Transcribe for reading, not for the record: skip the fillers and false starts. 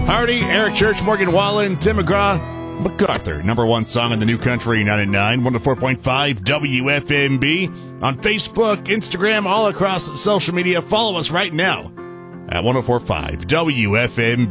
Hardy, Eric Church, Morgan Wallen, Tim McGraw, MacArthur. Number one song in the new country, 9 104.5 WFMB. On Facebook, Instagram, all across social media. Follow us right now at 104.5 WFMB.